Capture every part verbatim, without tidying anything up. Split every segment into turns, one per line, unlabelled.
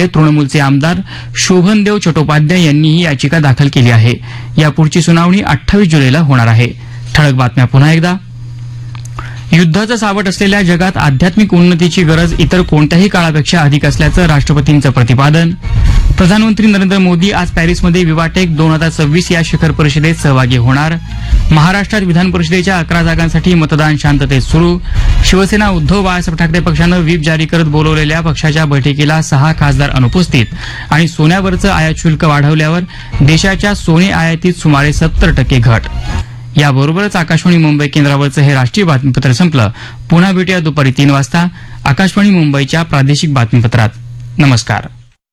इथले तृणमूलचे आमदार शोभनदेव चट्टोपाध्याय यांनी ही याचिका दाखल केली आहे. यापुढची सुनावणी अठ्ठावीस जुलैला होणार आहे. ठळक बातम्या पुन्हा एकदा. युद्धाचं सावट असलेल्या जगात आध्यात्मिक उन्नतीची गरज इतर कोणत्याही काळापेक्षा अधिक असल्याचं राष्ट्रपतींचं प्रतिपादन. प्रधानमंत्री नरेंद्र मोदी आज पॅरिसमध्ये विवाटेक दोन हजार सव्वीस या शिखर परिषदेत सहभागी होणार. महाराष्ट्रात विधान परिषदेच्या अकरा जागांसाठी मतदान शांततेत सुरू. शिवसेना उद्धव बाळासाहेब ठाकरे पक्षानं व्हीप जारी करत बोलवलेल्या पक्षाच्या बैठकीला सहा खासदार अनुपस्थित. आणि सोन्यावरचं आयात शुल्क वाढवल्यावर देशाच्या सोने आयातीत सुमारे सत्तर टक्के घट. याबरोबरच आकाशवाणी मुंबई केंद्रावरचं हे राष्ट्रीय बातमीपत्र संपलं. पुन्हा भेटूया दुपारी तीन वाजता आकाशवाणी मुंबईच्या प्रादेशिक बातमीपत्रात. नमस्कार.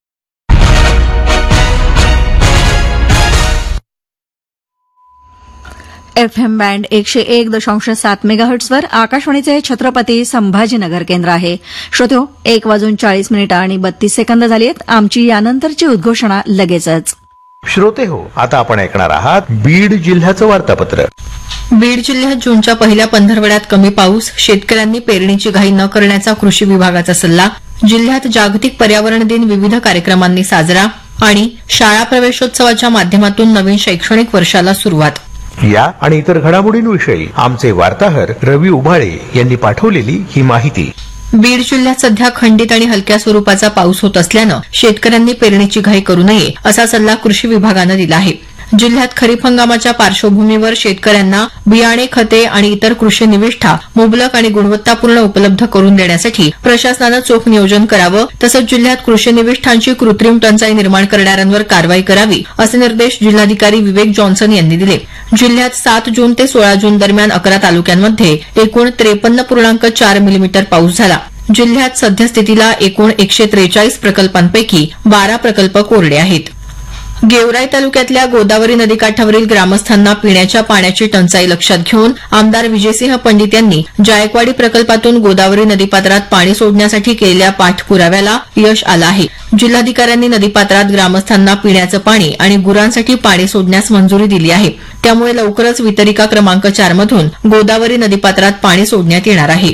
एफ एम बँड एकशे एक दशांश सात मेगाहर्ट्झवर आकाशवाणीचे छत्रपती संभाजीनगर केंद्र आहे. श्रोत्यो, एक वाजून चाळीस मिनिटं आणि बत्तीस सेकंद झाली आहेत. आमची यानंतरची उद्घोषणा लगेचच.
श्रोते हो, आता आपण ऐकणार आहात बीड जिल्ह्याचं वार्तापत्र.
बीड जिल्ह्यात जूनच्या पहिल्या पंधरवड्यात कमी पाऊस, शेतकऱ्यांनी पेरणीची घाई न करण्याचा कृषी विभागाचा सल्ला, जिल्ह्यात जागतिक पर्यावरण दिन विविध कार्यक्रमांनी साजरा आणि शाळा प्रवेशोत्सवाच्या माध्यमातून नवीन शैक्षणिक वर्षाला सुरुवात.
या आणि इतर घडामोडींविषयी आमचे वार्ताहर रवी उभाळे यांनी पाठवलेली ही माहिती.
बीड जिल्ह्यात सध्या खंडित आणि हलक्या स्वरूपाचा पाऊस होत असल्यानं शेतकऱ्यांनी पेरणीची घाई करू नये असा सल्ला कृषी विभागानं दिला आहे. जिल्ह्यात खरीप हंगामाच्या पार्श्वभूमीवर शेतकऱ्यांना बियाणे, खते आणि इतर कृषी निविष्ठा मुबलक आणि गुणवत्तापूर्ण उपलब्ध करून देण्यासाठी प्रशासनानं चोख नियोजन करावं, तसंच जिल्ह्यात कृषी निविष्ठांची कृत्रिम टंचाई निर्माण करणाऱ्यांवर कारवाई करावी असे निर्देश जिल्हाधिकारी विवेक जॉन्सन यांनी दिले. जिल्ह्यात सात जून ते सोळा जून दरम्यान अकरा तालुक्यांमध्ये एकूण त्रेपन्न पूर्णांक चार मिलीमीटर पाऊस झाला. जिल्ह्यात सद्यस्थितीला एकूण एकशे त्रेचाळीस प्रकल्पांपैकी बारा प्रकल्प कोरडे आहेत. गेवराई तालुक्यातल्या गोदावरी नदीकाठावरील ग्रामस्थांना पिण्याच्या पाण्याची टंचाई लक्षात घेऊन आमदार विजयसिंह पंडित यांनी जायकवाडी प्रकल्पातून गोदावरी नदीपात्रात पाणी सोडण्यासाठी केलेल्या पाठपुराव्याला यश आलं आहे. जिल्हाधिकाऱ्यांनी नदीपात्रात ग्रामस्थांना पिण्याचं पाणी आणि गुरांसाठी पाणी सोडण्यास मंजुरी दिली आहे. त्यामुळे लवकरच वितरिका क्रमांक चार मधून गोदावरी नदीपात्रात पाणी सोडण्यात येणार आहे.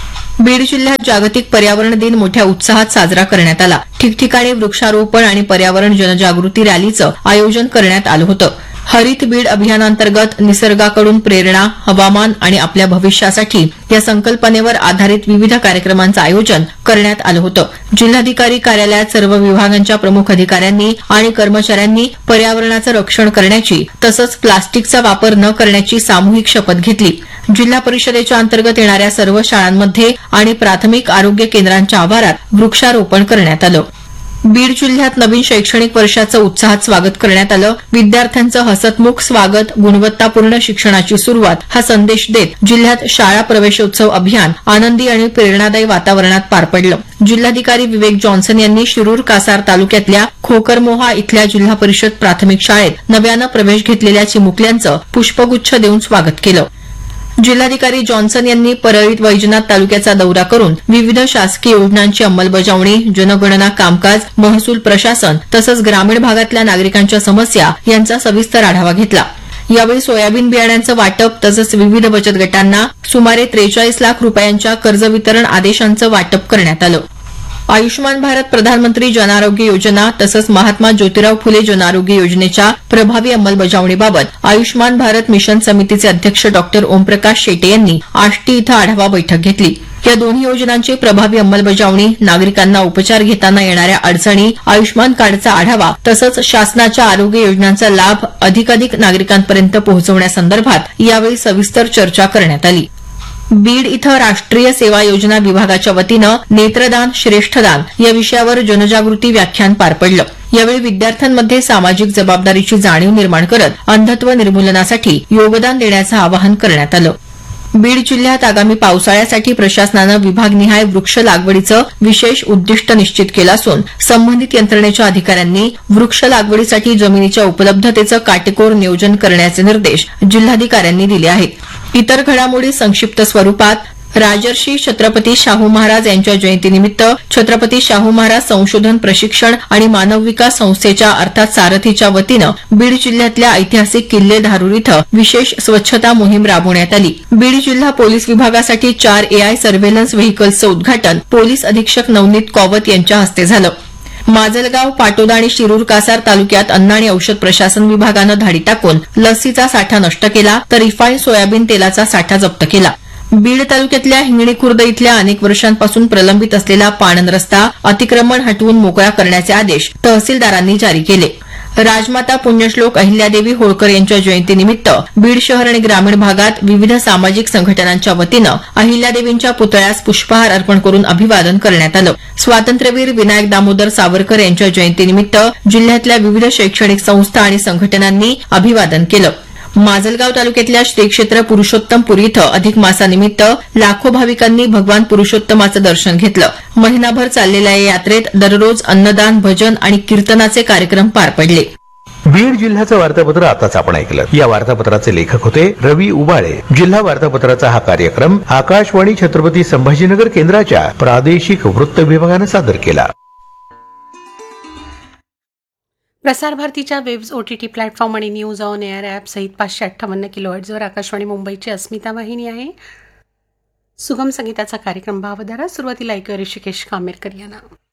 बीड जिल्ह्यात जागतिक पर्यावरण दिन मोठ्या उत्साहात साजरा करण्यात आला. ठिकठिकाणी वृक्षारोपण आणि पर्यावरण जनजागृती रॅलीचं आयोजन करण्यात आलं होतं. हरित बीड अभियानांतर्गत निसर्गाकडून प्रेरणा, हवामान आणि आपल्या भविष्यासाठी या संकल्पनेवर आधारित विविध कार्यक्रमांचं आयोजन करण्यात आलं होतं. जिल्हाधिकारी कार्यालयात सर्व विभागांच्या प्रमुख अधिकाऱ्यांनी आणि कर्मचाऱ्यांनी पर्यावरणाचं रक्षण करण्याची तसंच प्लास्टिकचा वापर न करण्याची सामूहिक शपथ घेतली. जिल्हा परिषदेच्या अंतर्गत येणाऱ्या सर्व शाळांमध्ये आणि प्राथमिक आरोग्य केंद्रांच्या आवारात वृक्षारोपण करण्यात आलं. बीड जिल्ह्यात नवीन शैक्षणिक वर्षाचं उत्साहात स्वागत करण्यात आलं. विद्यार्थ्यांचं हसतमुख स्वागत, गुणवत्तापूर्ण शिक्षणाची सुरुवात हा संदेश देत जिल्ह्यात शाळा प्रवेशोत्सव अभियान आनंदी आणि प्रेरणादायी वातावरणात पार पडलं. जिल्हाधिकारी विवेक जॉन्सन यांनी शिरूर कासार तालुक्यातल्या खोकरमोहा इथल्या जिल्हा परिषद प्राथमिक शाळेत नव्यानं प्रवेश घेतलेल्या चिमुकल्यांचं पुष्पगुच्छ देऊन स्वागत केलं. जिल्हाधिकारी जॉन्सन यांनी परळीत वैजनाथ तालुक्याचा दौरा करून विविध शासकीय योजनांची अंमलबजावणी, जनगणना कामकाज, महसूल प्रशासन तसंच ग्रामीण भागातल्या नागरिकांच्या समस्या यांचा सविस्तर आढावा घेतला. यावेळी सोयाबीन बियाण्यांचं वाटप तसंच विविध बचत गटांना सुमारे त्रेचाळीस लाख रुपयांच्या कर्ज वितरण आदेशांचं वाटप करण्यात आलं. आयुष्यमान भारत प्रधानमंत्री जनआरोग्य योजना तसंच महात्मा ज्योतिराव फुले जनआरोग्य योजनेच्या प्रभावी अंमलबजावणीबाबत आयुष्यमान भारत मिशन समितीचे अध्यक्ष डॉक्टर ओमप्रकाश शेटे यांनी आष्टी इथं आढावा बैठक घेतली. या दोन्ही योजनांची प्रभावी अंमलबजावणी, नागरिकांना उपचार घेताना येणाऱ्या अडचणी, आयुष्यमान कार्डचा आढावा तसंच शासनाच्या आरोग्य योजनांचा लाभ अधिकाधिक नागरिकांपर्यंत पोहोचवण्यासंदर्भात यावेळी सविस्तर चर्चा करण्यात आली. बीड इथं राष्ट्रीय सेवा योजना विभागाच्या वतीनं नेत्रदान श्रेष्ठदान या विषयावर जनजागृती व्याख्यान पार पडलं. यावेळी विद्यार्थ्यांमध्ये सामाजिक जबाबदारीची जाणीव निर्माण करत अंधत्व निर्मूलनासाठी योगदान देण्याचं आवाहन करण्यात आलं. बीड जिल्ह्यात आगामी पावसाळ्यासाठी प्रशासनानं विभागनिहाय वृक्ष लागवडीचं विशेष उद्दिष्ट निश्चित केलं असून संबंधित यंत्रणेच्या अधिकाऱ्यांनी वृक्ष लागवडीसाठी जमिनीच्या उपलब्धतेचं काटेकोर नियोजन करण्याचे निर्देश जिल्हाधिकाऱ्यांनी दिले आहेत. इतर घडामोडी संक्षिप्त स्वरूपात. राजर्षी छत्रपती शाहू महाराज यांच्या जयंतीनिमित्त छत्रपती शाहू महाराज संशोधन प्रशिक्षण आणि मानव विकास संस्थेच्या अर्थात सारथीच्या वतीनं बीड जिल्ह्यातल्या ऐतिहासिक किल्ले धारूर इथं विशेष स्वच्छता मोहीम राबवण्यात आली. बीड जिल्हा पोलीस विभागासाठी चार एआय सर्व्हेलन्स व्हेकल्सचं उद्घाटन पोलीस अधीक्षक नवनीत कॉवत यांच्या हस्ते झालं. माजलगाव, पाटोदा आणि शिरूर कासार तालुक्यात अन्न आणि औषध प्रशासन विभागानं धाडी टाकून लसीचा साठा नष्ट केला तर रिफाईंड सोयाबीन तेलाचा साठा जप्त केला. बीड तालुक्यातल्या हिंगणी खुर्द इथल्या अनेक वर्षांपासून प्रलंबित असलेला पाणंद रस्ता अतिक्रमण हटवून मोकळा करण्याचे आदेश तहसीलदारांनी जारी केले. राजमाता पुण्यश्लोक अहिल्यादेवी होळकर यांच्या जयंतीनिमित्त बीड शहर आणि ग्रामीण भागात विविध सामाजिक संघटनांच्या वतीनं अहिल्यादेवींच्या पुतळ्यास पुष्पहार अर्पण करून अभिवादन करण्यात आलं. स्वातंत्र्यवीर विनायक दामोदर सावरकर यांच्या जयंतीनिमित्त जिल्ह्यातल्या विविध शैक्षणिक संस्था आणि संघटनांनी अभिवादन केलं. माजलगाव तालुक्यातल्या श्री क्षेत्र पुरुषोत्तमपुरी इथं अधिक मासानिमित्त लाखो भाविकांनी भगवान पुरुषोत्तमाचं दर्शन घेतलं. महिनाभर चाललेल्या या यात्रेत दररोज अन्नदान, भजन आणि कीर्तनाचे कार्यक्रम पार पडले.
बीड जिल्ह्याचं वार्तापत्र आताच आपण ऐकलं. या वार्तापत्राचे लेखक होते रवी उबाळे. जिल्हा वार्तापत्राचा हा कार्यक्रम आकाशवाणी छत्रपती संभाजीनगर केंद्राच्या प्रादेशिक वृत्त विभागानं सादर केला.
प्रसार भारतीच्या वेब्स, ओटीटी प्लॅटफॉर्म आणि न्यूज ऑन एअर ॲप सहित पाचशे अठ्ठावन्न किलोहर्ट्झवर आकाशवाणी मुंबईची अस्मिता वाहिनी आहे. सुगम संगीताचा कार्यक्रम भावधारा. सुरुवातीला ऐकूया ऋषिकेश कामेरकर यांना.